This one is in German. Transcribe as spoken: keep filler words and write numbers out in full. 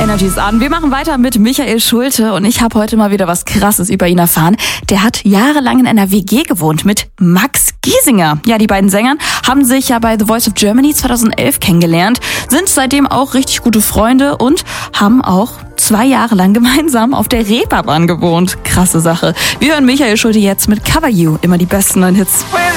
Energy ist an. Wir machen weiter mit Michael Schulte und ich habe heute mal wieder was Krasses über ihn erfahren. Der hat jahrelang in einer W G gewohnt mit Max Giesinger. Ja, die beiden Sängern haben sich ja bei The Voice of Germany zweitausendelf kennengelernt, sind seitdem auch richtig gute Freunde und haben auch zwei Jahre lang gemeinsam auf der Reeperbahn gewohnt. Krasse Sache. Wir hören Michael Schulte jetzt mit Cover You, immer die besten neuen Hits.